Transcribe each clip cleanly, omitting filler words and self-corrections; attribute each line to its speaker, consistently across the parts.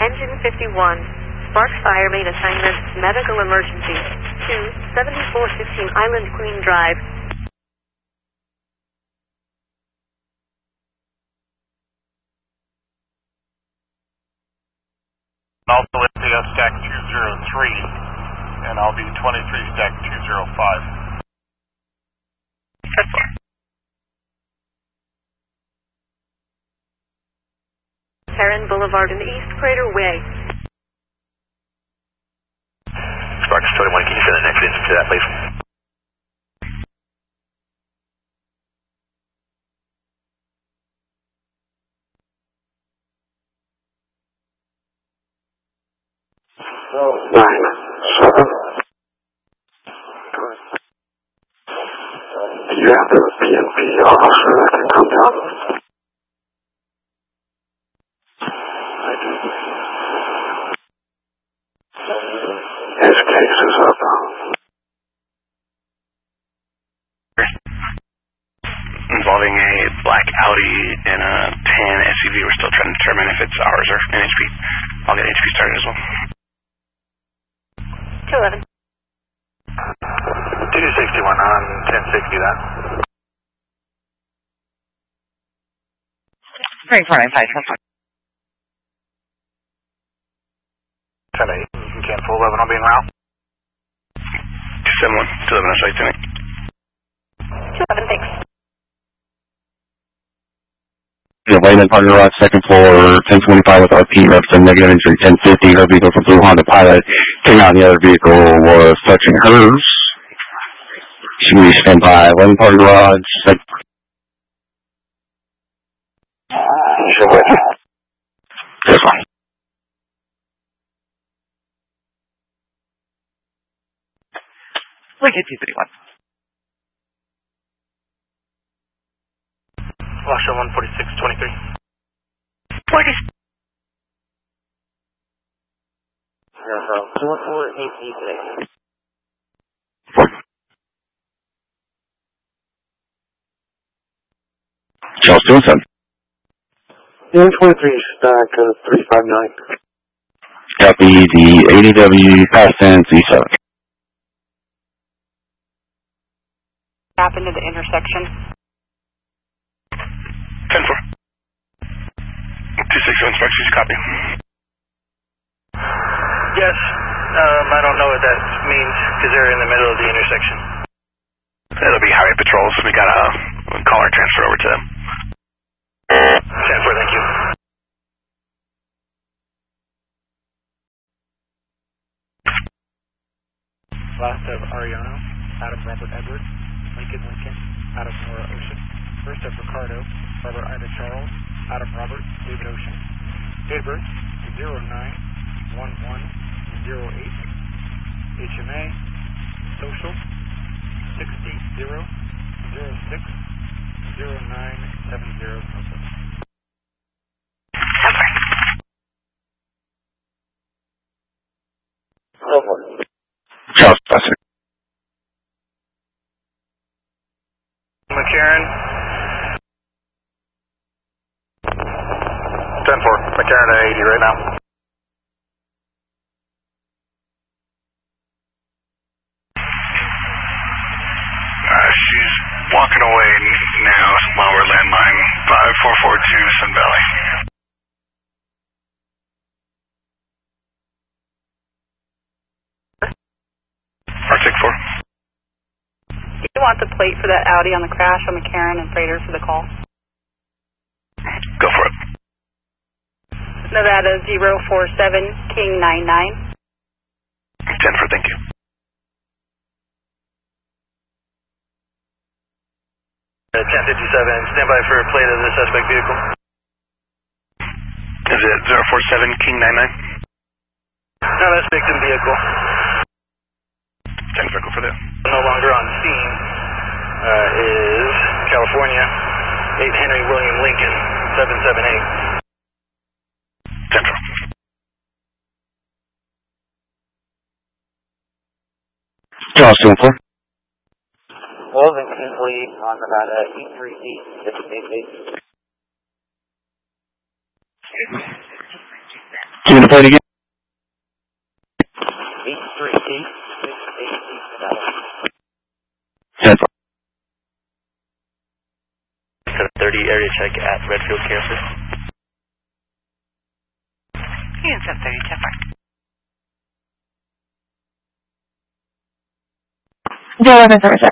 Speaker 1: Engine 51. Spark fire main assignment, medical emergency. 27415 Island Queen Drive.
Speaker 2: Also LTO stack 203, and I'll be 23 stack 205.
Speaker 1: Heron Boulevard and East Crater Way.
Speaker 3: Spark 21, can you send the next engine to that, please?
Speaker 4: Oh, 9, 7. Do you have the PNP officer that can come down? I do. His case is up.
Speaker 5: Involving a black Audi and a tan SUV. We're still trying to determine if it's ours or NHP. I'll get NHP started as well.
Speaker 1: 211.
Speaker 3: 2261 on 1060 that.
Speaker 6: 3495.
Speaker 3: 10-8, you can cancel 11 on being route.
Speaker 5: 271, 211 on site tonight.
Speaker 1: 211, thanks.
Speaker 7: Wayman Parking Garage, second floor, 1025 with RP, representing negative entry, 1050. Her vehicle from Blue Honda Pilot came out and the other vehicle was touching hers. She will stand by Wayman Parking Garage, second. This one.
Speaker 6: Look at 231.
Speaker 3: Washer 14623.
Speaker 6: 40. 4486.
Speaker 7: Charles Stilson.
Speaker 4: 123 stack 359.
Speaker 7: Copy the ADW past tense E7.
Speaker 1: Happened to the intersection.
Speaker 5: 10-4. 267 Sparks, just copy.
Speaker 3: Yes, I don't know what that means because they're in the middle of the intersection.
Speaker 5: It'll be highway patrols. We got a caller transfer over to them.
Speaker 3: 10-4, thank you.
Speaker 8: Last of Ariano, Adam Robert Edwards, Lincoln, Adam Nora Ocean. First of Ricardo, Robert Ida Charles, Adam Robert, David Ocean. Date of birth, 091108. HMA, Social, 60060970.
Speaker 7: Charles Stilson.
Speaker 3: McCarran. 10-4, McCarran at 80 right now.
Speaker 5: She's walking away now while we're landline 5442 Sun Valley. Arctic 4.
Speaker 1: Do you want the plate for that Audi on the crash on McCarran and Freighter for the call?
Speaker 5: Go for it.
Speaker 1: Nevada 047 King 99.
Speaker 5: 10-4, thank you.
Speaker 3: At 1057, stand by for a plate of the suspect vehicle.
Speaker 5: Is it 047 King 99?
Speaker 3: No, that's victim vehicle.
Speaker 5: 10 vehicle for that.
Speaker 3: No longer on scene is California, 8 Henry William Lincoln, 778.
Speaker 5: 10-4.
Speaker 7: Charles Stilson.
Speaker 6: Wolven Kinsley on Nevada E3C 688.
Speaker 7: me the plate again?
Speaker 6: 838-688-7.
Speaker 3: 30 area check at Redfield campus.
Speaker 6: Unit 730, 10 5. Joe 11 service.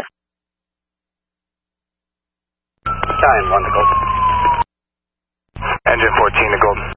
Speaker 3: Time 1 to Golden. Engine 14 to Golden.